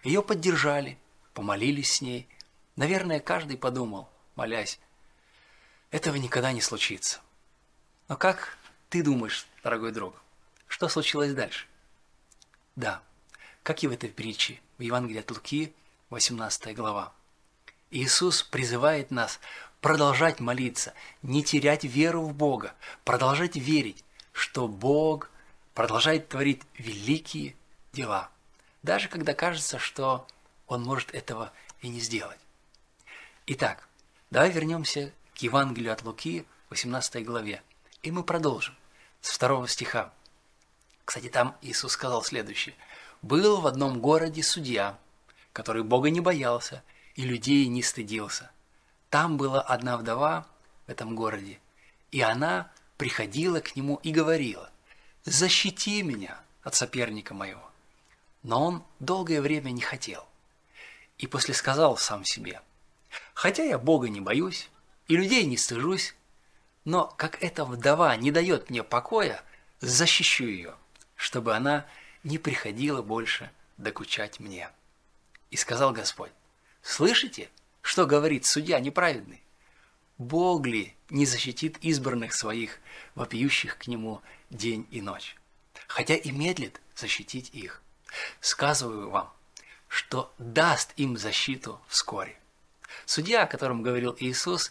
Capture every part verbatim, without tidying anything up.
Ее поддержали, помолились с ней. Наверное, каждый подумал, молясь, этого никогда не случится. Но как ты думаешь, дорогой друг, что случилось дальше? Да, как и в этой притче, в Евангелии от Луки, восемнадцатая глава. Иисус призывает нас продолжать молиться, не терять веру в Бога, продолжать верить, что Бог продолжает творить великие дела, даже когда кажется, что Он может этого и не сделать. Итак, давай вернемся к Евангелию от Луки, восемнадцатой главе, и мы продолжим с второго стиха. Кстати, там Иисус сказал следующее. «Был в одном городе судья, который Бога не боялся и людей не стыдился. Там была одна вдова в этом городе, и она приходила к нему и говорила, «Защити меня от соперника моего». Но он долгое время не хотел. И после сказал сам себе, «Хотя я Бога не боюсь и людей не стыжусь, но как эта вдова не дает мне покоя, защищу ее, чтобы она не приходила больше докучать мне». И сказал Господь, «Слышите, что говорит судья неправедный? Бог ли не защитит избранных своих, вопиющих к нему день и ночь, хотя и медлит защитить их? Сказываю вам, что даст им защиту вскоре». Судья, о котором говорил Иисус,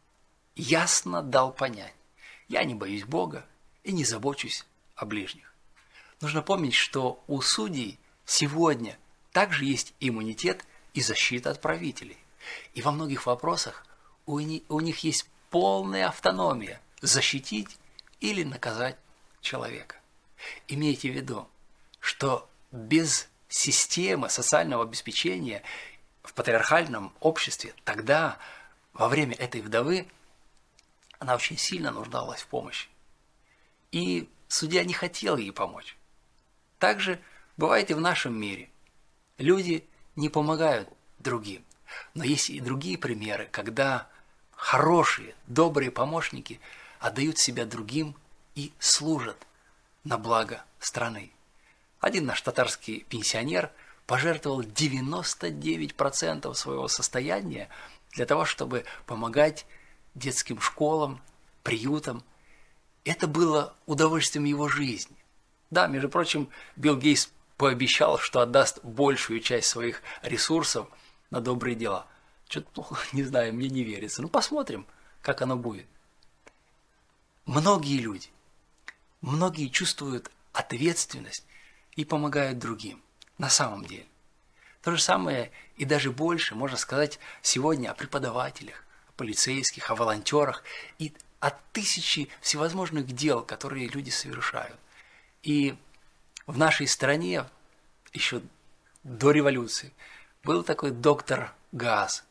ясно дал понять, я не боюсь Бога и не забочусь о ближних. Нужно помнить, что у судей сегодня также есть иммунитет и защита от правителей. И во многих вопросах у них есть полная автономия защитить или наказать человека. Имейте в виду, что без системы социального обеспечения в патриархальном обществе тогда, во время этой вдовы, она очень сильно нуждалась в помощи. И судья не хотел ей помочь. Также бывает и в нашем мире. Люди не помогают другим. Но есть и другие примеры, когда хорошие, добрые помощники отдают себя другим и служат на благо страны. Один наш татарский пенсионер пожертвовал девяносто девять процентов своего состояния для того, чтобы помогать детским школам, приютам. Это было удовольствием его жизни. Да, между прочим, Билл Гейтс пообещал, что отдаст большую часть своих ресурсов на добрые дела. Что-то плохо, не знаю, мне не верится. Ну, посмотрим, как оно будет. Многие люди, многие чувствуют ответственность и помогают другим. На самом деле. То же самое и даже больше можно сказать сегодня о преподавателях, о полицейских, о волонтерах и о тысячи всевозможных дел, которые люди совершают. И в нашей стране еще до революции был такой доктор Гаас.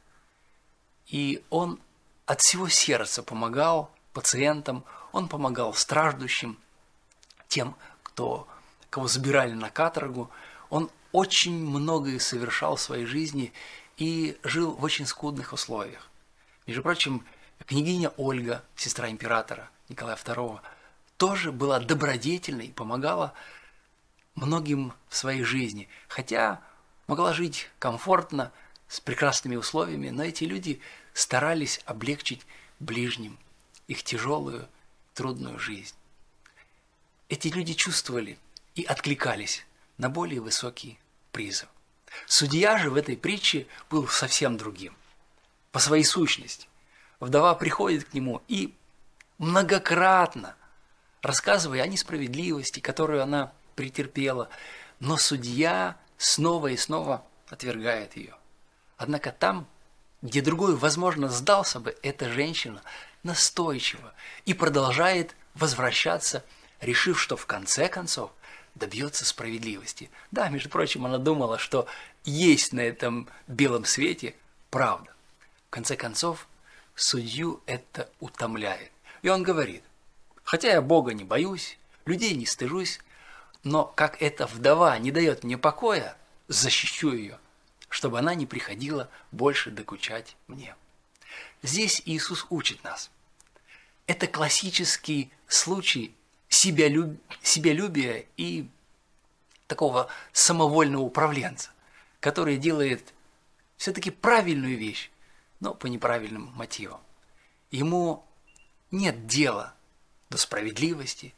И он от всего сердца помогал пациентам, он помогал страждущим, тем, кто, кого забирали на каторгу. Он очень многое совершал в своей жизни и жил в очень скудных условиях. Между прочим, княгиня Ольга, сестра императора Николая второго, тоже была добродетельной и помогала многим в своей жизни, хотя могла жить комфортно, с прекрасными условиями, но эти люди старались облегчить ближним их тяжелую, трудную жизнь. Эти люди чувствовали и откликались на более высокий призыв. Судья же в этой притче был совсем другим, по своей сущности. Вдова приходит к нему и многократно, рассказывая о несправедливости, которую она претерпела, но судья снова и снова отвергает ее. Однако там, где другой, возможно, сдался бы, эта женщина настойчива и продолжает возвращаться, решив, что в конце концов добьется справедливости. Да, между прочим, она думала, что есть на этом белом свете правда. В конце концов, судью это утомляет. И он говорит, хотя я Бога не боюсь, людей не стыжусь, но как эта вдова не дает мне покоя, защищу ее, чтобы она не приходила больше докучать мне. Здесь Иисус учит нас. Это классический случай себялюб... себялюбия и такого самовольного управленца, который делает все-таки правильную вещь, но по неправильным мотивам. Ему нет дела до справедливости,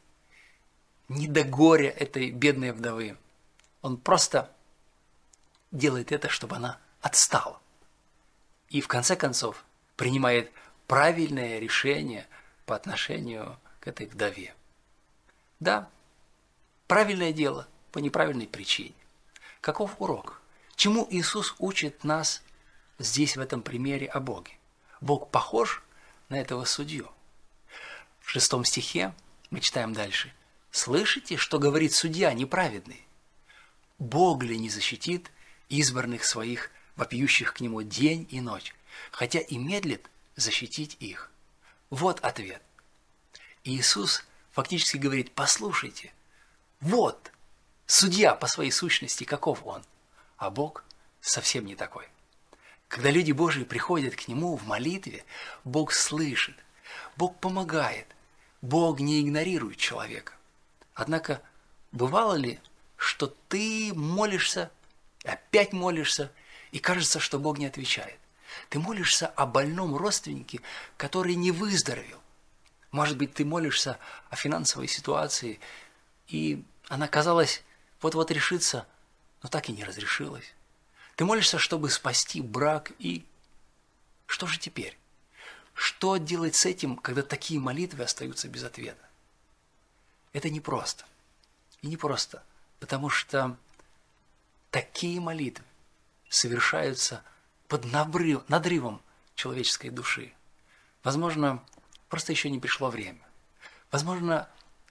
ни до горя этой бедной вдовы. Он просто делает это, чтобы она отстала. И в конце концов принимает правильное решение по отношению к этой вдове. Да, правильное дело по неправильной причине. Каков урок? Чему Иисус учит нас здесь, в этом примере о Боге? Бог похож на этого судью. В шестом стихе мы читаем дальше. «Слышите, что говорит судья неправедный? Бог ли не защитит избранных своих, вопиющих к нему день и ночь, хотя и медлит защитить их?» Вот ответ. Иисус фактически говорит: послушайте, вот судья по своей сущности, каков он, а Бог совсем не такой. Когда люди Божьи приходят к Нему в молитве, Бог слышит, Бог помогает, Бог не игнорирует человека. Однако, бывало ли, что ты молишься, опять молишься, и кажется, что Бог не отвечает? Ты молишься о больном родственнике, который не выздоровел. Может быть, ты молишься о финансовой ситуации, и она, казалось, вот-вот решится, но так и не разрешилась. Ты молишься, чтобы спасти брак, и что же теперь? Что делать с этим, когда такие молитвы остаются без ответа? Это непросто. И непросто, потому что такие молитвы совершаются под надрыв, надрывом человеческой души. Возможно, просто еще не пришло время. Возможно,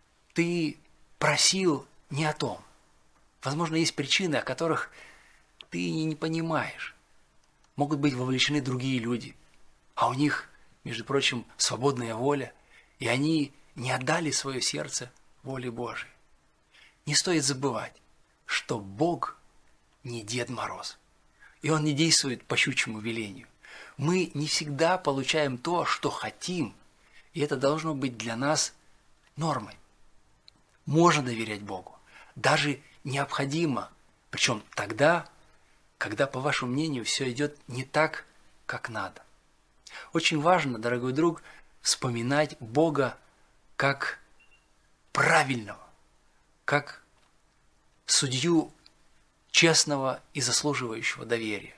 ты просил не о том. Возможно, есть причины, о которых ты не понимаешь. Могут быть вовлечены другие люди, а у них, между прочим, свободная воля, и они не отдали свое сердце воле Божией. Не стоит забывать, что Бог не Дед Мороз, и Он не действует по щучьему велению. Мы не всегда получаем то, что хотим, и это должно быть для нас нормой. Можно доверять Богу, даже необходимо, причем тогда, когда, по вашему мнению, все идет не так, как надо. Очень важно, дорогой друг, вспоминать Бога как правильного, как судью честного и заслуживающего доверия.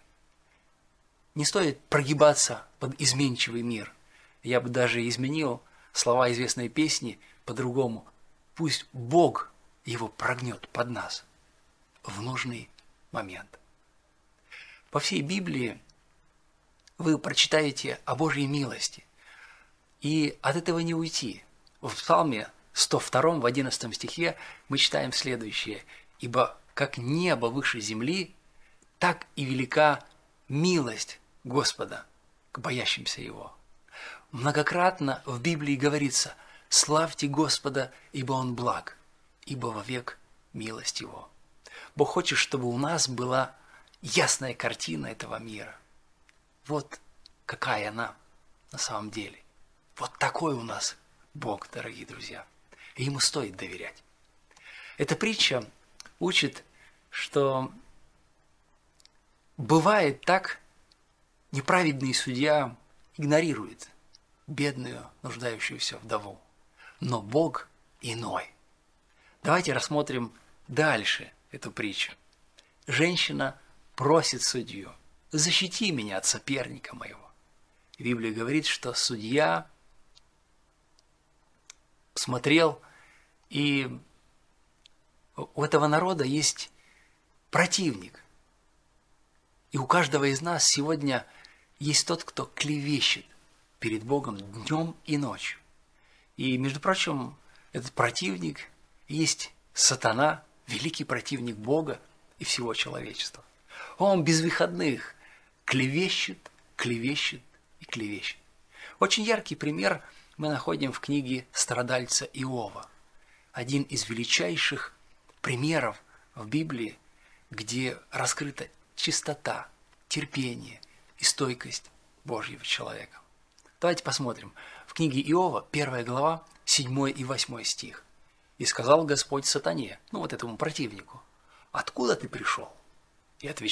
Не стоит прогибаться под изменчивый мир. Я бы даже изменил слова известной песни по-другому. Пусть Бог его прогнет под нас в нужный момент. По всей Библии вы прочитаете о Божьей милости, и от этого не уйти. В Псалме сто втором, в одиннадцатом стихе мы читаем следующее: «Ибо как небо выше земли, так и велика милость Господа к боящимся Его». Многократно в Библии говорится: «Славьте Господа, ибо Он благ, ибо вовек милость Его». Бог хочет, чтобы у нас была ясная картина этого мира. Вот какая она на самом деле. Вот такой у нас Бог, дорогие друзья. И Ему стоит доверять. Эта притча учит, что бывает так, неправедный судья игнорирует бедную, нуждающуюся вдову. Но Бог иной. Давайте рассмотрим дальше эту притчу. Женщина просит судью: защити меня от соперника моего. Библия говорит, что судья смотрел, и у этого народа есть противник. И у каждого из нас сегодня есть тот, кто клевещет перед Богом днем и ночью. И, между прочим, этот противник есть сатана, великий противник Бога и всего человечества. Он без выходных клевещет, клевещет и клевещет. Очень яркий пример мы находим в книге страдальца Иова. Один из величайших примеров в Библии, где раскрыта чистота, терпение и стойкость Божьего человека. Давайте посмотрим. В книге Иова, первая глава, седьмой и восьмой стих. «И сказал Господь сатане», ну вот этому противнику: «Откуда ты пришел?» И отвечает